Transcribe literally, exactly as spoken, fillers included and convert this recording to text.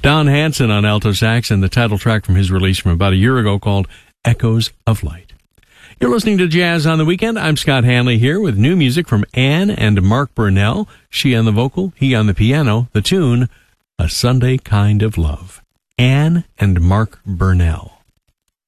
Don Hansen on alto sax, and the title track from his release from about a year ago called Echoes of Light. You're listening to Jazz on the Weekend. I'm Scott Hanley here with new music from Ann and Mark Burnell. She on the vocal, he on the piano. The tune, A Sunday Kind of Love. Ann and Mark Burnell.